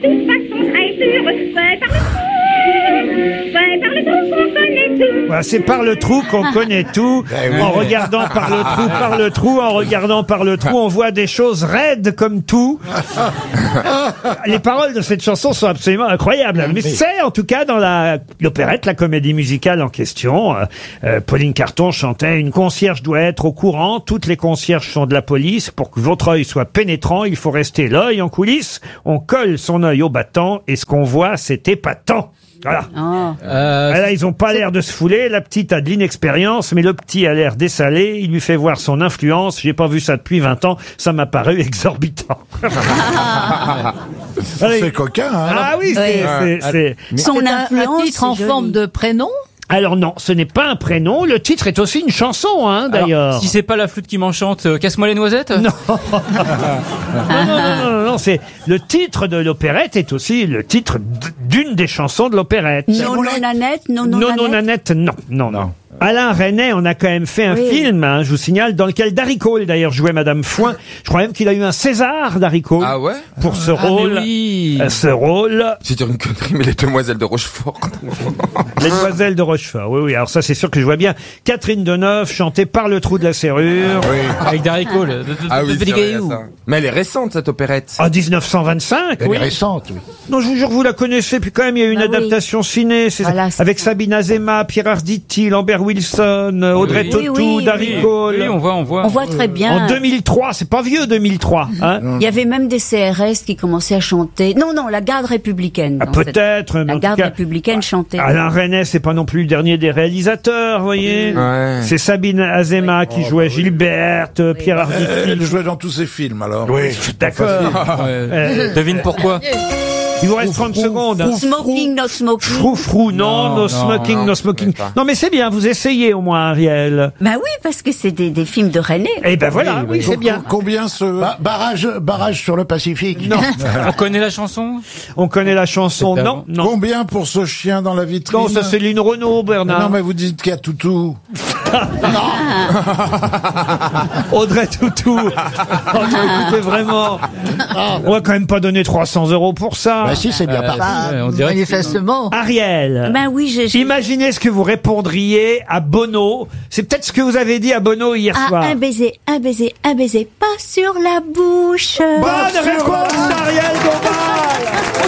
toute façon très sûr. Ouais, par le trou qu'on connaît tout. Voilà, c'est par le trou qu'on connaît tout. En regardant par le trou, en regardant par le trou, on voit des choses raides comme tout. Les paroles de cette chanson sont absolument incroyables. Mais c'est en tout cas dans l'opérette, la comédie musicale en question. Pauline Carton chantait « Une concierge doit être au courant. Toutes les concierges sont de la police. Pour que votre œil soit pénétrant, il faut rester l'œil en coulisses. On colle son œil au battant et ce qu'on voit, c'est épatant. » Voilà. Là, ils ont pas l'air de se fouler. La petite a de l'inexpérience, mais le petit a l'air dessalé. Il lui fait voir son influence. J'ai pas vu ça depuis 20 ans. Ça m'a paru exorbitant. C'est coquin, hein. Ah oui, c'est... Son influence, un titre en forme de prénom. Alors non, ce n'est pas un prénom. Le titre est aussi une chanson, hein, d'ailleurs. Si c'est pas la flûte qui m'enchante, casse-moi les noisettes. Non. non, c'est le titre de l'opérette est aussi le titre d'une des chansons de l'opérette. Non, Nanette, non, Nanette, non. Alain Resnais, on a quand même fait un film, hein, je vous signale, dans lequel Darry Cole d'ailleurs jouait Madame Foin. Je crois même qu'il a eu un César, Darry Cole, pour ce rôle. Ce rôle. C'est une connerie, mais les demoiselles de Rochefort. Les demoiselles de Rochefort, oui. Alors ça, c'est sûr que je vois bien Catherine Deneuve chanter Par le trou de la serrure. Avec Darry Cole. Mais elle est récente, cette opérette. En 1925, Elle est récente, oui. Non, je vous jure, vous la connaissez. Puis quand même, il y a eu une adaptation ciné. Voilà, avec Sabine Azema, Pierre Arditi, Lambert Wilson, Audrey Tautou, Darry Cole. Oui, on voit. On voit très bien. En 2003, c'est pas vieux 2003. Hein. Il y avait même des CRS qui commençaient à chanter. Non, la garde républicaine. Peut-être. La garde républicaine chantait. Alain Resnais, c'est pas non plus le dernier des réalisateurs, vous voyez. C'est Sabine Azema qui jouait Gilberte, Pierre Arditi. Elle jouait dans tous ses films, alors. Oui, d'accord. Devine pourquoi. Il vous reste 30 secondes. Smoking, no smoking. Frou, non, no smoking, no smoking. Non, mais c'est bien, vous essayez au moins, Ariel. Bah oui, parce que c'est des films de René. Eh ben voilà, oui, c'est bien. Combien barrage sur le Pacifique? Non. On connaît la chanson? On connaît la chanson, non. Combien pour ce chien dans la vitrine? Non, ça c'est Lynn Renaud, Bernard. Non, mais vous dites qu'il y a Toutou. Audrey Tautou. Écoutez, vraiment. On va quand même pas donner 300 € pour ça. Bah si, c'est bien parti. On dirait Manifestement. Ariel. Ben oui, Imaginez ce que vous répondriez à Bono. C'est peut-être ce que vous avez dit à Bono hier soir. Un baiser, pas sur la bouche. Bonne réponse, Ariel Dombal.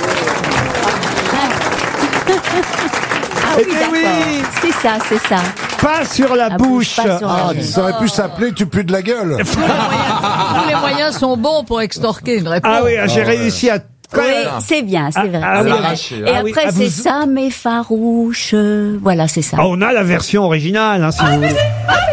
Ah oui, d'accord. C'est ça. Pas sur la bouche. Pas sur la bouche. Ça aurait pu s'appeler Tu pues de la gueule. Tous les moyens sont bons pour extorquer une réponse. Ah oui, j'ai réussi à... Oui, c'est bien, c'est vrai. L'arracher. Et après, c'est ça, mais farouche. Voilà, c'est ça. On a la version originale, hein, si vous voulez.